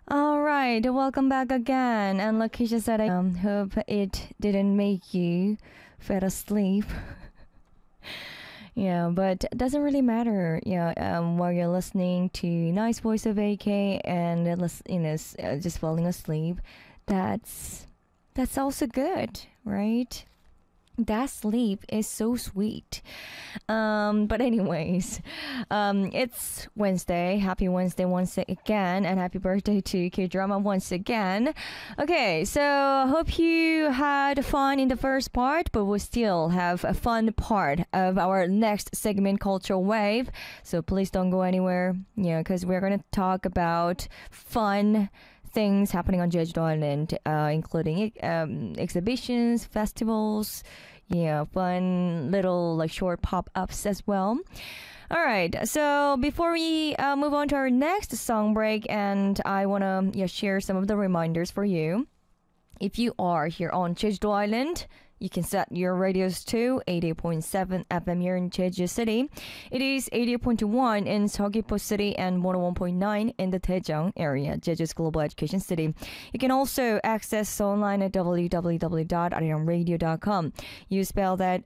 All right, welcome back again. And Lakeisha said, I hope it didn't make you fall asleep. Yeah, but it doesn't really matter. Yeah, while you're listening to nice voice of AK and just falling asleep, that's that's also good, right? That sleep is so sweet. But anyways, it's Wednesday. Happy Wednesday once again, and happy birthday to K Drama once again. Okay, so hope you had fun in the first part, but we'll still have a fun part of our next segment, Cultural Wave. So please don't go anywhere, because we're gonna talk about fun things happening on Jeju Island, including exhibitions, festivals, fun little like short pop ups as well. All right, so before we move on to our next song break, and I wanna share some of the reminders for you. If you are here on Jeju Island, you can set your radios to 88.7 FM here in Jeju City. It is 88.1 in Seogwipo City and 101.9 in the Daejeong area, Jeju's global education city. You can also access online at www.arirangradio.com. You spell that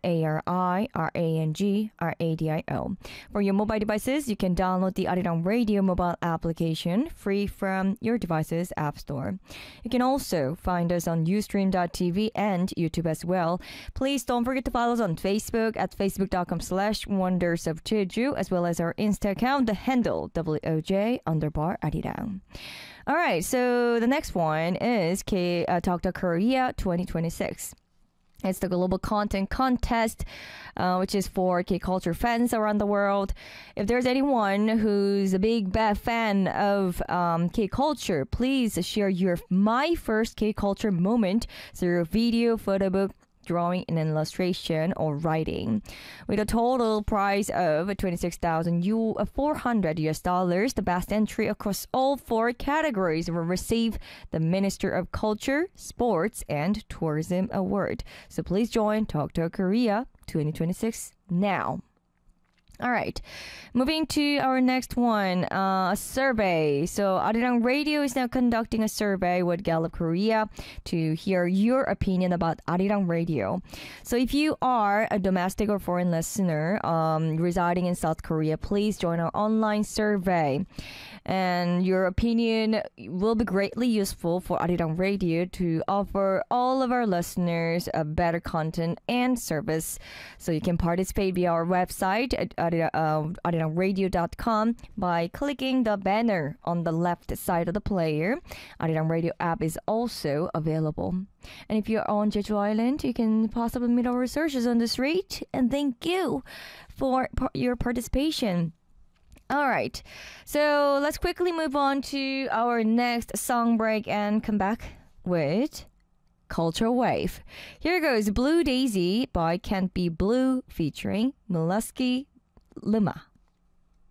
ARIRANGRADIO. For your mobile devices, you can download the Arirang Radio mobile application free from your device's app store. You can also find us on Ustream.tv and YouTube as well. Please don't forget to follow us on Facebook at facebook.com/wonders of Jeju, as well as our Insta account, the handle WOJ_Arirang. All right, so the next one is Talk to Korea 2026. It's the global content contest, which is for K-culture fans around the world. If there's anyone who's a big fan of K-culture, please share your my first K-culture moment through video, photo book, drawing, and illustration or writing. With a total prize of 26,400 US dollars, the best entry across all four categories will receive the Minister of Culture, Sports, and Tourism Award. So please join Talk to Korea 2026 now. All right, moving to our next one, a survey. So Arirang Radio is now conducting a survey with Gallup Korea to hear your opinion about Arirang Radio. So if you are a domestic or foreign listener residing in South Korea, please join our online survey. And your opinion will be greatly useful for Arirang Radio to offer all of our listeners a better content and service. So you can participate via our website at arirangradio.com by clicking the banner on the left side of the player. Arirang Radio app is also available. And if you're on Jeju Island, you can possibly meet our researchers on the street. And thank you for your participation. All right, so let's quickly move on to our next song break and come back with Cultural Wave. Here goes Blue Daisy by Can't Be Blue featuring Miluski Lima.